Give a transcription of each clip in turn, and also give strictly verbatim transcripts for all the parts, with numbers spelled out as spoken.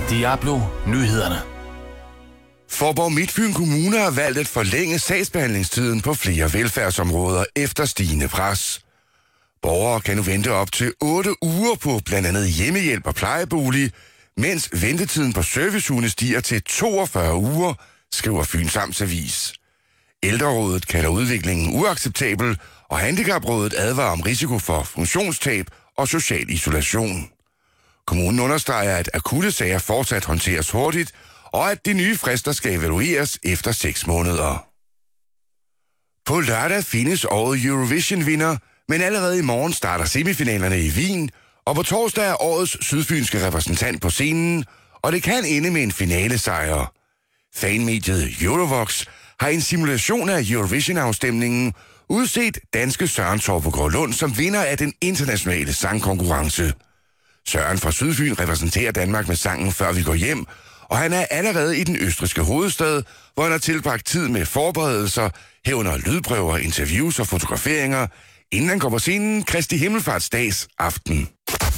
Diablo Nyhederne. Faaborg Midtfyn Kommune har valgt at forlænge sagsbehandlingstiden på flere velfærdsområder efter stigende pres. Borgere kan nu vente op til otte uger på blandt andet hjemmehjælp og plejebolig, mens ventetiden på servicehunde stiger til toogfyrre uger, skriver Fyns Amtsavis. Ældrerådet kalder udviklingen uacceptabel, og Handicaprådet advarer om risiko for funktionstab og social isolation. Kommunen understreger, at akutte sager fortsat håndteres hurtigt, og at de nye frister skal evalueres efter seks måneder. På lørdag findes årets Eurovision-vinder, men allerede i morgen starter semifinalerne i Wien, og på torsdag er årets sydfynske repræsentant på scenen, og det kan ende med en finalesejr. Fanmediet Eurovox har en simulation af Eurovision-afstemningen udset danske Søren Torpegård Lund som vinder af den internationale sangkonkurrence. Søren fra Sydfyn repræsenterer Danmark med sangen Før vi går hjem, og han er allerede i den østrigske hovedstad, hvor han har tilbragt tid med forberedelser, herunder lydprøver, interviews og fotograferinger, inden han går på scenen Kristi Himmelfartsdags aften.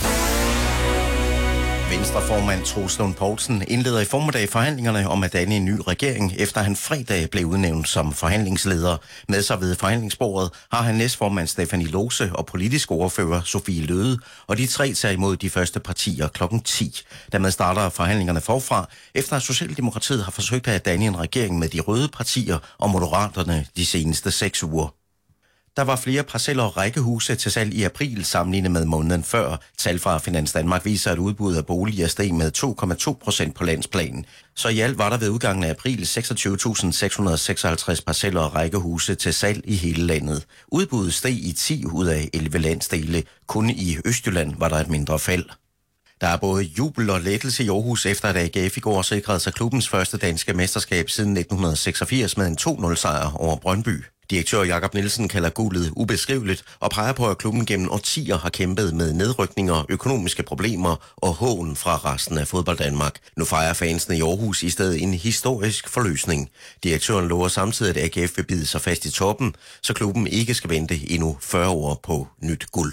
Venstreformand Troels Lund Poulsen indleder i formiddag forhandlingerne om at danne en ny regering, efter han fredag blev udnævnt som forhandlingsleder. Med sig ved forhandlingsbordet har han næstformand Stephanie Lose og politisk ordfører Sofie Løde, og de tre tager imod de første partier klokken ti. Dermed starter forhandlingerne forfra, efter at Socialdemokratiet har forsøgt at danne en regering med de røde partier og Moderaterne de seneste seks uger. Der var flere parceller og rækkehuse til salg i april sammenlignet med måneden før. Tal fra Finans Danmark viser, at udbuddet af boliger steg med to komma to procent på landsplanen. Så i alt var der ved udgangen af april seksogtyve tusind seks hundrede seksoghalvtreds parceller og rækkehuse til salg i hele landet. Udbuddet steg i ti ud af elleve landsdele. Kun i Østjylland var der et mindre fald. Der er både jubel og lettelse i Aarhus, efter at A G F i går sikrede sig klubbens første danske mesterskab siden nitten seksogfirs med en to nul sejr over Brøndby. Direktør Jakob Nielsen kalder guldet ubeskriveligt og peger på, at klubben gennem årtier har kæmpet med nedrykninger, økonomiske problemer og hån fra resten af fodbold Danmark. Nu fejrer fansene i Aarhus i stedet en historisk forløsning. Direktøren lover samtidig, at A G F vil bide sig fast i toppen, så klubben ikke skal vente endnu fyrre år på nyt guld.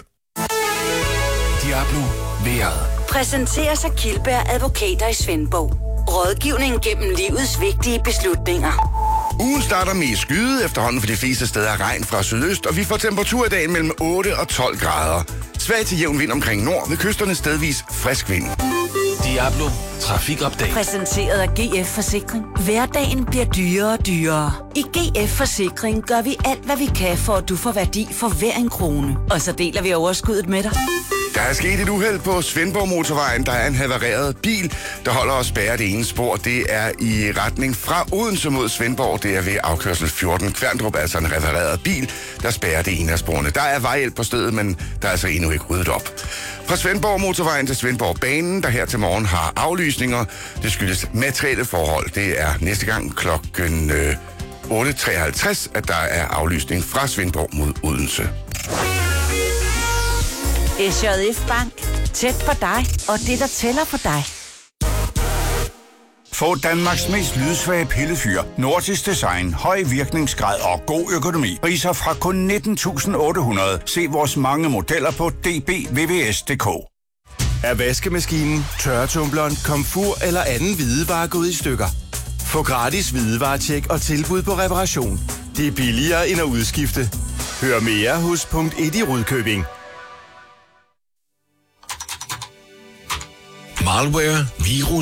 Diablo Vejret. Præsenterer sig Kildberg Advokater i Svendborg. Rådgivning gennem livets vigtige beslutninger. Ugen starter med skyde efterhånden for de fleste steder regn fra sydøst, og vi får temperatur i dag mellem otte og tolv grader. Svag til jævn vind omkring nord, ved kysterne stedvis frisk vind. Diablo Trafikupdate. Præsenteret af G F Forsikring. Hverdagen bliver dyrere og dyrere. I G F Forsikring gør vi alt, hvad vi kan, for at du får værdi for hver en krone. Og så deler vi overskuddet med dig. Der er sket et uheld på Svendborg Motorvejen. Der er en havareret bil, der holder og spærrer det ene spor. Det er i retning fra Odense mod Svendborg. Det er ved afkørsel fjorten Kværndrup, altså en repareret bil, der spærrer det ene af sporene. Der er vejhjælp på stedet, men der er altså endnu ikke ryddet op. Fra Svendborg Motorvejen til Svendborg Banen, der her til morgen har aflysninger. Det skyldes materielle forhold. Det er næste gang klokken øh, otte treoghalvtreds, at der er aflysning fra Svendborg mod Odense. S J F Bank. Tæt på dig, og det, der tæller for dig. Få Danmarks mest lydsvage pillefyr, nordisk design, høj virkningsgrad og god økonomi. Priser fra kun nitten tusind otte hundrede. Se vores mange modeller på d b v v s punktum d k. Er vaskemaskinen, tørretumbleren, komfur eller anden hvidevare gået i stykker? Få gratis hvidevaretjek og tilbud på reparation. Det er billigere end at udskifte. Hør mere hos punkt et i Rudkøbing. Malware, virus